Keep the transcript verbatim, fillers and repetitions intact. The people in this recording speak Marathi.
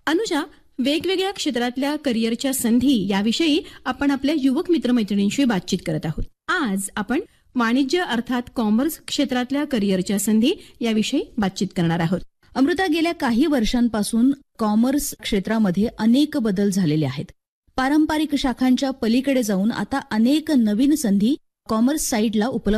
अनुजा, वेगवेगळ्या क्षेत्रातल्या करिअरच्या संधी याविषयी आपण आपल्या युवक मित्रमैत्रिणींशी बातचीत करत आहोत. आज आपण वाणिज्य अर्थात कॉमर्स क्षेत्रातल्या करिअरच्या संधी याविषयी बातचीत करणार आहोत. अमृता, गेल्या काही वर्षांपासून कॉमर्स क्षेत्रामध्ये अनेक बदल झालेले आहेत. पारंपरिक शाखांच्या पलीकडे जाऊन आता अनेक नवीन संधी कॉमर्स साईडला उपलब्ध